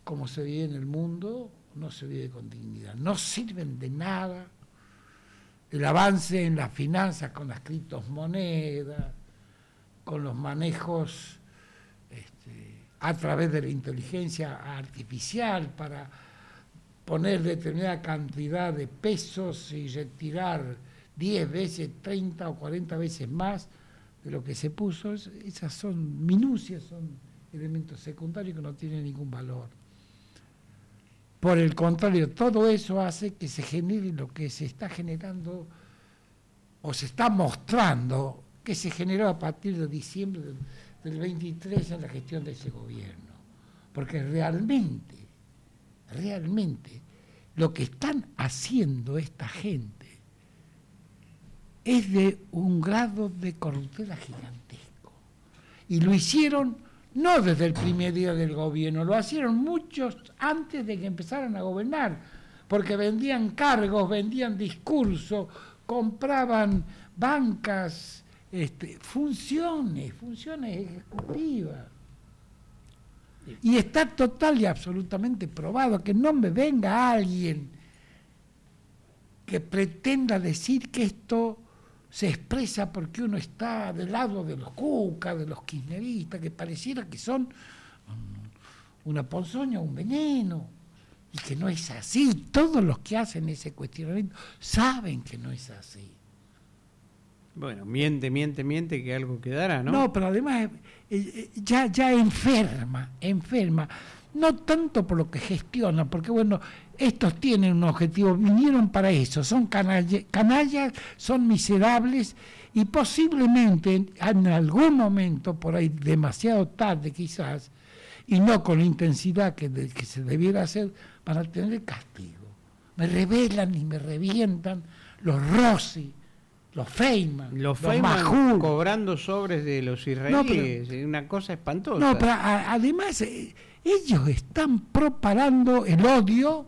como se vive en el mundo, no se vive con dignidad. No sirven de nada el avance en las finanzas con las criptomonedas, con los manejos a través de la inteligencia artificial para poner determinada cantidad de pesos y retirar 10 veces, 30 o 40 veces más de lo que se puso. Esas son minucias, son elementos secundarios que no tienen ningún valor. Por el contrario, todo eso hace que se genere lo que se está generando o se está mostrando que se generó a partir de diciembre del 23 en la gestión de ese gobierno. Porque realmente lo que están haciendo esta gente es de un grado de corruptela gigantesco. Y lo hicieron no desde el primer día del gobierno, lo hicieron muchos antes de que empezaran a gobernar, porque vendían cargos, vendían discursos, compraban bancas, funciones ejecutivas. Y está total y absolutamente probado que no me venga alguien que pretenda decir que esto se expresa porque uno está del lado de los cucas, de los kirchneristas, que pareciera que son una ponzoña, un veneno, y que no es así. Todos los que hacen ese cuestionamiento saben que no es así. Bueno, miente, que algo quedará, ¿no? No, pero además ya enferma, no tanto por lo que gestionan, porque bueno, estos tienen un objetivo, vinieron para eso, son canallas, son miserables, y posiblemente en algún momento, por ahí demasiado tarde quizás, y no con la intensidad que se debiera hacer, van a tener castigo. Me revelan y me revientan los Rossi, los Feynman, los Majul, cobrando sobres de los israelíes, es una cosa espantosa. No, pero además ellos están propagando el odio,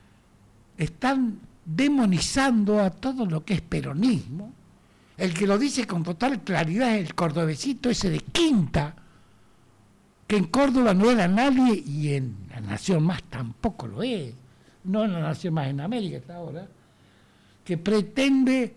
están demonizando a todo lo que es peronismo. El que lo dice con total claridad es el cordobesito ese de Quinta, que en Córdoba no era nadie y en La Nación Más tampoco lo es, no en La Nación Más, en América está ahora, que pretende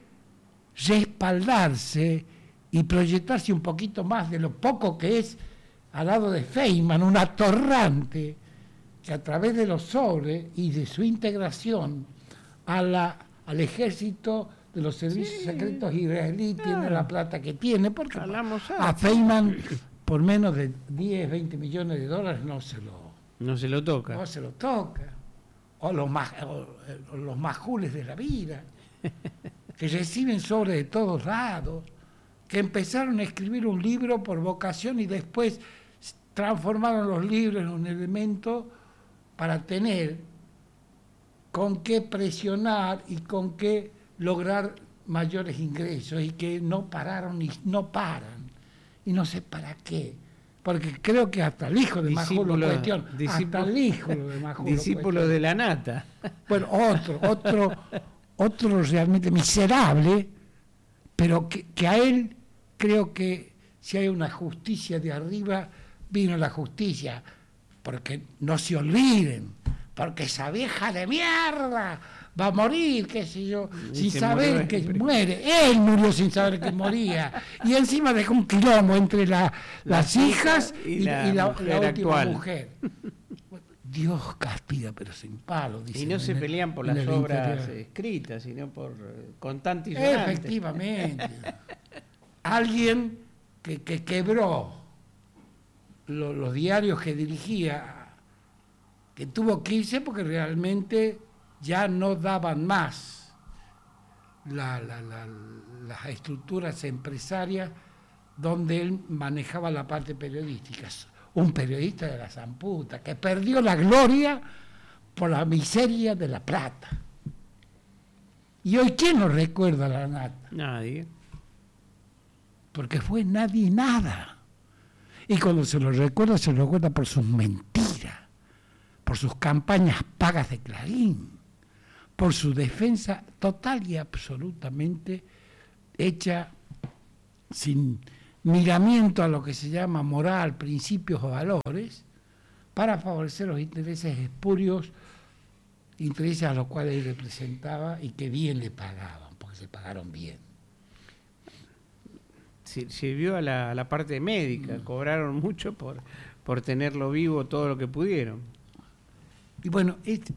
respaldarse y proyectarse un poquito más de lo poco que es al lado de Feynman, un atorrante que a través de los sobres y de su integración al ejército de los servicios secretos israelíes tiene la plata que tiene, porque a Feynman por menos de 10, 20 millones de dólares no se lo toca. O los majules de la vida, que reciben sobre de todos lados, que empezaron a escribir un libro por vocación y después transformaron los libros en un elemento para tener con qué presionar y con qué lograr mayores ingresos, y que no pararon y no paran. Y no sé para qué. Porque creo que hasta el hijo de Majul lo cuestiona. Hasta el hijo de Majul discípulo de la nata. Bueno, otro realmente miserable, pero que a él creo que si hay una justicia de arriba, vino la justicia, porque no se olviden, porque esa vieja de mierda va a morir, qué sé yo, sin saber que muere. Él murió sin saber que moría, y encima dejó un quilombo entre las hijas y la última actual. mujer. Dios castiga, pero sin palo. Y no se pelean por las obras escritas, sino por contantes y sonantes. Efectivamente. Alguien que quebró los diarios que dirigía, que tuvo que irse porque realmente ya no daban más las estructuras empresarias donde él manejaba la parte periodística. Un periodista de la zamputa que perdió la gloria por la miseria de la plata. Y hoy, ¿quién nos recuerda a la nata? Nadie. Porque fue nadie y nada. Y cuando se lo recuerda por sus mentiras, por sus campañas pagas de Clarín, por su defensa total y absolutamente hecha sin miramiento a lo que se llama moral, principios o valores, para favorecer los intereses espurios, intereses a los cuales él representaba y que bien le pagaban, porque se pagaron bien. Sirvió a la parte médica, cobraron mucho por tenerlo vivo todo lo que pudieron. Y bueno,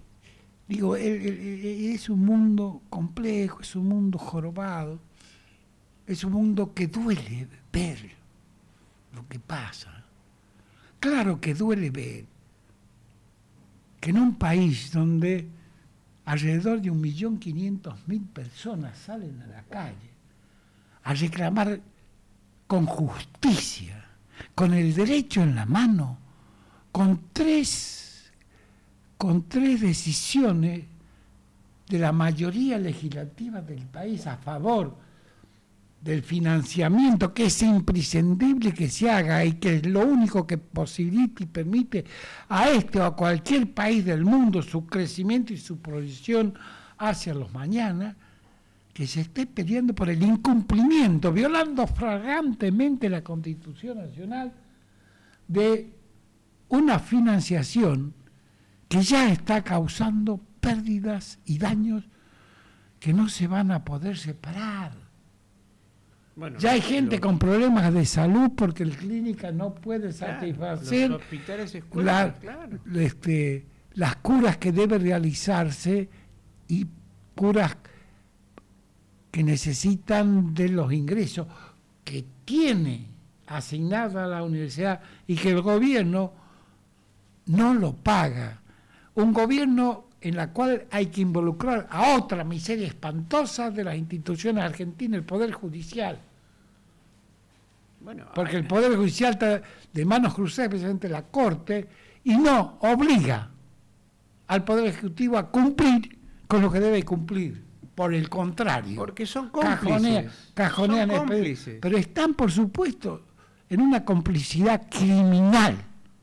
es un mundo complejo, es un mundo jorobado, es un mundo que duele ver lo que pasa. Claro que duele ver que en un país donde alrededor de 1.500.000 personas salen a la calle a reclamar con justicia, con el derecho en la mano, con tres decisiones de la mayoría legislativa del país a favor del financiamiento, que es imprescindible que se haga y que es lo único que posibilita y permite a este o a cualquier país del mundo su crecimiento y su proyección hacia los mañana, que se esté peleando por el incumplimiento, violando flagrantemente la Constitución Nacional, de una financiación que ya está causando pérdidas y daños que no se van a poder separar. Bueno, ya hay gente con problemas de salud porque la clínica no puede satisfacer los hospitales escuelas, las curas que deben realizarse y curas que necesitan de los ingresos que tiene asignada la universidad y que el gobierno no lo paga. Un gobierno en la cual hay que involucrar a otra miseria espantosa de las instituciones argentinas, el Poder Judicial. Bueno, porque el Poder Judicial está de manos cruzadas, especialmente la Corte, y no obliga al Poder Ejecutivo a cumplir con lo que debe cumplir. Por el contrario. Porque son cómplices. Cajonean son cómplices. Pero están, por supuesto, en una complicidad criminal.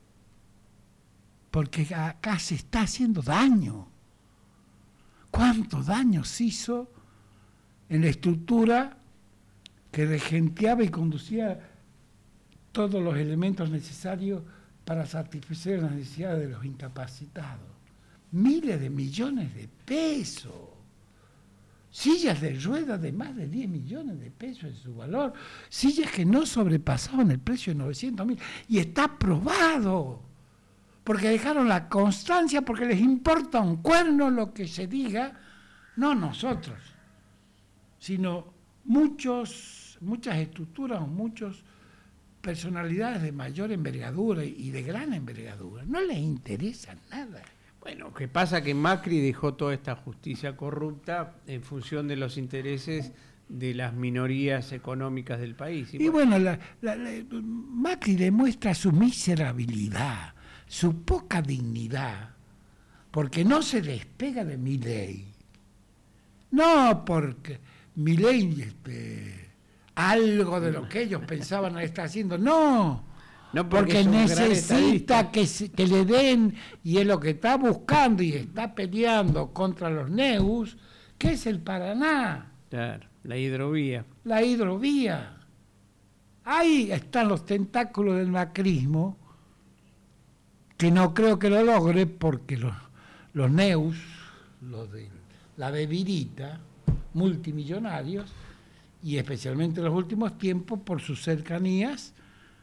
Porque acá se está haciendo daño. ¿Cuánto daño se hizo en la estructura que regenteaba y conducía todos los elementos necesarios para satisfacer las necesidades de los incapacitados? Miles de millones de pesos. Sillas de ruedas de más de 10 millones de pesos en su valor, sillas que no sobrepasaban el precio de 900.000, y está probado, porque dejaron la constancia, porque les importa un cuerno lo que se diga, no nosotros, sino muchas estructuras o muchas personalidades de mayor envergadura y de gran envergadura, no les interesa nada. Bueno, que pasa que Macri dejó toda esta justicia corrupta en función de los intereses de las minorías económicas del país. Y bueno, Macri demuestra su miserabilidad, su poca dignidad, porque no se despega de Milei. No porque Milei algo de lo que ellos pensaban estar haciendo, no. No porque necesita que le den, y es lo que está buscando y está peleando contra los Neus, que es el Paraná. Claro, la hidrovía. La hidrovía. Ahí están los tentáculos del macrismo, que no creo que lo logre porque los Neus, los de la bebidita, multimillonarios, y especialmente en los últimos tiempos por sus cercanías,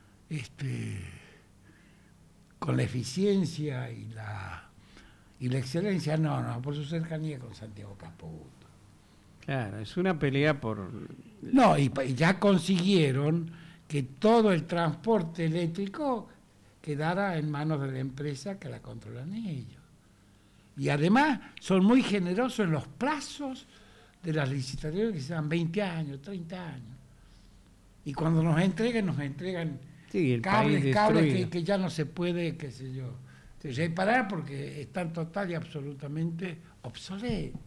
con la eficiencia y la excelencia, no, por su cercanía con Santiago Caputo. Claro, es una pelea por... No, y ya consiguieron que todo el transporte eléctrico quedara en manos de la empresa que la controlan ellos. Y además son muy generosos en los plazos de las licitaciones, que sean 20 años, 30 años. Y cuando nos entregan sí, el cables que ya no se puede, qué sé yo, reparar porque están total y absolutamente obsoletos.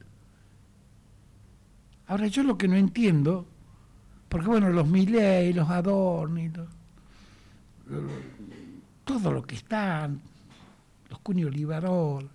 Ahora, yo lo que no entiendo, porque bueno, los Milei, los Adorni, todo lo que están, los Cunio Libarol,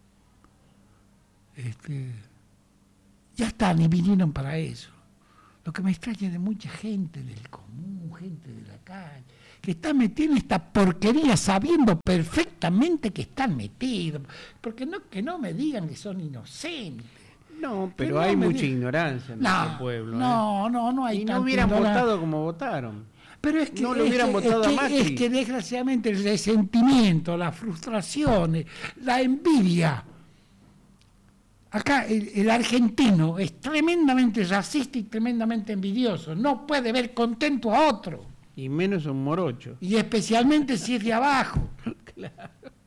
ya están y vinieron para eso. Lo que me extraña de mucha gente del común, gente de la calle, que están metidos en esta porquería sabiendo perfectamente que están metidos. Porque que no me digan que son inocentes. No, pero hay mucha ignorancia en nuestro pueblo. No hay. Y no hubieran votado como votaron. Pero es que, no lo hubieran votado a Macri. Es que desgraciadamente el resentimiento, las frustraciones, la envidia. Acá el argentino es tremendamente racista y tremendamente envidioso. No puede ver contento a otro. Y menos un morocho. Y especialmente si es de abajo. Claro.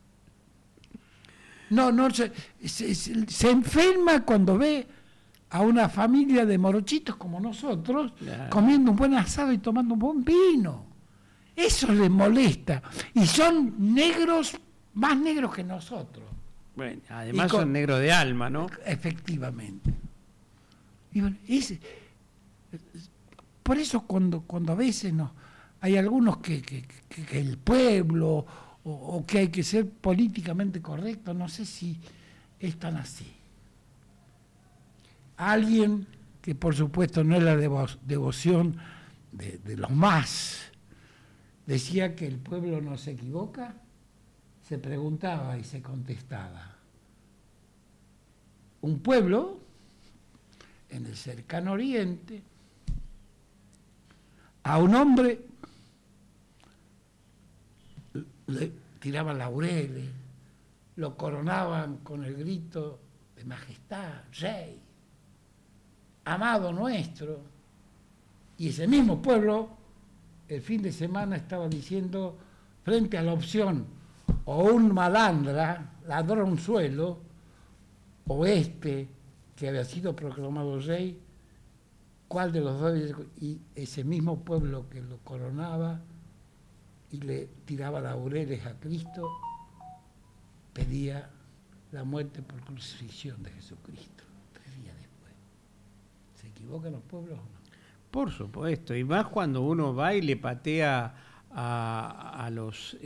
Se enferma cuando ve a una familia de morochitos como nosotros, claro, comiendo un buen asado y tomando un buen vino. Eso les molesta. Y son negros, más negros que nosotros. Bueno, además son negros de alma, ¿no? Efectivamente. Y bueno, por eso cuando a veces hay algunos que el pueblo o que hay que ser políticamente correcto, no sé si es tan así. Alguien que por supuesto no es la devoción de los más, decía que el pueblo no se equivoca, se preguntaba y se contestaba. Un pueblo en el cercano oriente, a un hombre le tiraban laureles, lo coronaban con el grito de majestad, rey, amado nuestro, y ese mismo pueblo el fin de semana estaba diciendo, frente a la opción o un malandra, ladronzuelo, o este que había sido proclamado rey, ¿cuál de los dos? Y ese mismo pueblo que lo coronaba y le tiraba laureles a Cristo, pedía la muerte por crucifixión de Jesucristo 3 días después. ¿Se equivocan los pueblos o no? Por supuesto, y más cuando uno va y le patea a los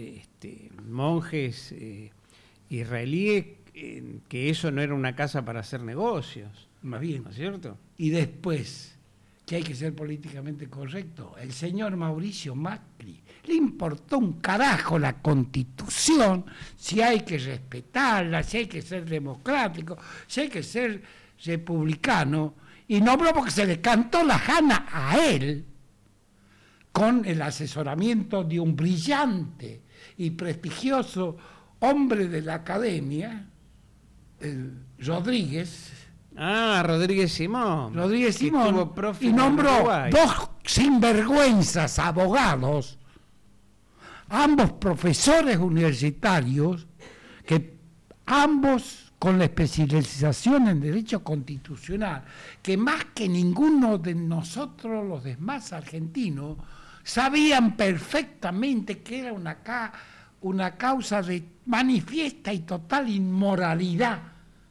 monjes israelíes que eso no era una casa para hacer negocios. Más bien. ¿No es cierto? Y después, que hay que ser políticamente correcto, el señor Mauricio Macri le importó un carajo la Constitución, si hay que respetarla, si hay que ser democrático, si hay que ser republicano, y nombró porque se le cantó la gana a él, con el asesoramiento de un brillante y prestigioso hombre de la academia, Rodríguez Simón, y nombró 2 sinvergüenzas abogados, ambos profesores universitarios, que ambos con la especialización en Derecho Constitucional, que más que ninguno de nosotros, los demás argentinos, sabían perfectamente que era una causa de manifiesta y total inmoralidad,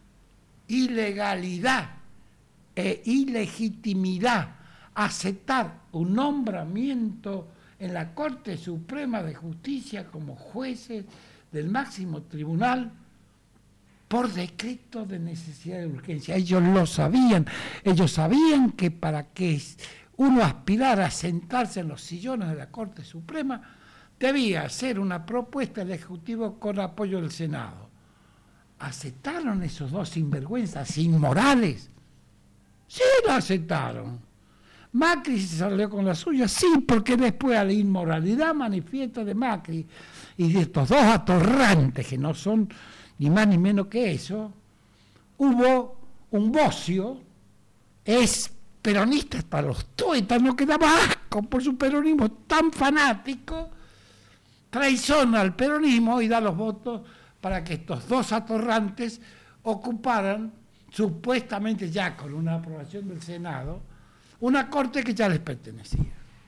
ilegalidad e ilegitimidad aceptar un nombramiento en la Corte Suprema de Justicia como jueces del máximo tribunal por decreto de necesidad de urgencia. Ellos lo sabían, ellos sabían que para que uno aspirara a sentarse en los sillones de la Corte Suprema debía hacer una propuesta del Ejecutivo con apoyo del Senado. ¿Aceptaron esos 2 sinvergüenzas inmorales? Sí, lo aceptaron. Macri se salió con la suya, sí, porque después a la inmoralidad manifiesta de Macri y de estos 2 atorrantes, que no son ni más ni menos que eso, hubo un bocio, es peronista hasta los tuetas, no quedaba asco por su peronismo tan fanático, traiciona al peronismo y da los votos para que estos 2 atorrantes ocuparan, supuestamente ya con una aprobación del Senado, una corte que ya les pertenecía.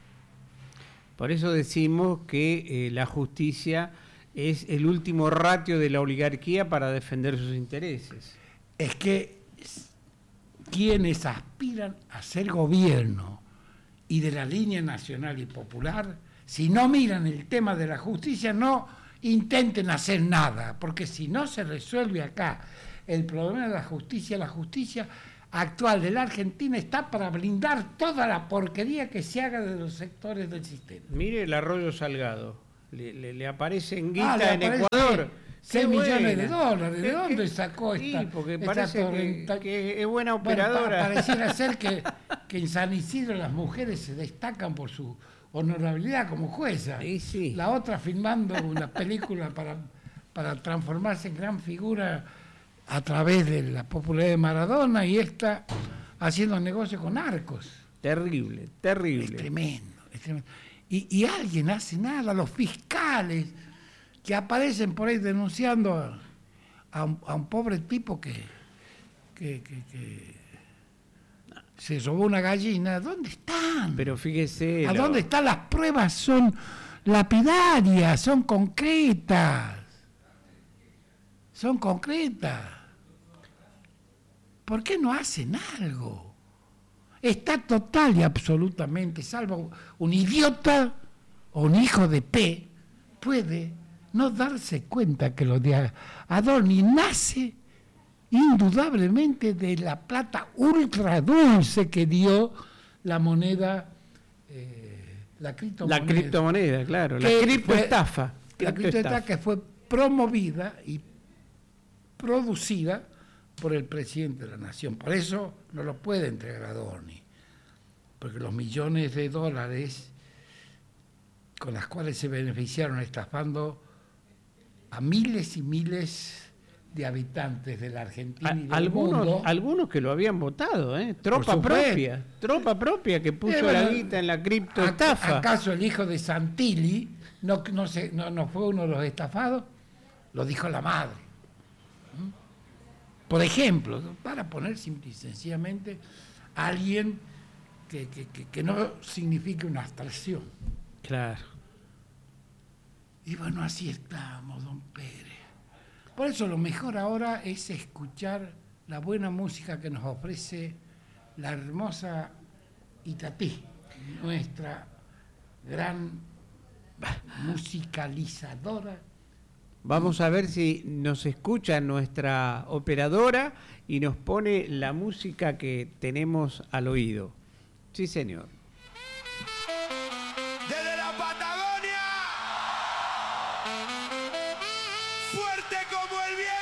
Por eso decimos que la justicia es el último ratio de la oligarquía para defender sus intereses. Es que quienes aspiran a ser gobierno y de la línea nacional y popular, si no miran el tema de la justicia, no intenten hacer nada, porque si no se resuelve acá el problema de la justicia actual de la Argentina está para blindar toda la porquería que se haga de los sectores del sistema. Mire el Arroyo Salgado, le aparece en Le guita en aparece Ecuador. 6 Qué millones de buena. dólares. ¿De dónde sacó esta? Sí, porque esta parece torrenta? que es buena Bueno, operadora. pareciera ser que en San Isidro las mujeres se destacan por su honorabilidad como jueza. Sí, sí. La otra filmando una película para transformarse en gran figura a través de la popularidad de Maradona, y esta haciendo negocio con narcos. Terrible, Es terrible. tremendo, es tremendo. Y alguien hace nada, los fiscales que aparecen por ahí denunciando a un pobre tipo que se robó una gallina. ¿Dónde están? Pero fíjese. ¿A dónde están? Las pruebas son lapidarias, son concretas. Son concretas. ¿Por qué no hacen algo? Está total y absolutamente, salvo un idiota o un hijo de P, puede no darse cuenta que lo de Adorni nace indudablemente de la plata ultra dulce que dio la moneda, la criptomoneda. La criptomoneda, claro, la Que criptoestafa. La criptoestafa que fue promovida y producida por el presidente de la nación. Por eso no lo puede entregar a Adorni, porque los millones de dólares con las cuales se beneficiaron estafando a miles y miles de habitantes de la Argentina y del mundo. Algunos que lo habían votado, tropa propia que puso bueno, la guita en la criptoestafa. ¿Acaso el hijo de Santilli no fue uno de los estafados? Lo dijo la madre. Por ejemplo, para poner simple y sencillamente a alguien que no signifique una abstracción. Claro. Y bueno, así estamos, don Pérez. Por eso lo mejor ahora es escuchar la buena música que nos ofrece la hermosa Itatí, nuestra gran musicalizadora. Vamos a ver si nos escucha nuestra operadora y nos pone la música que tenemos al oído. Sí, señor.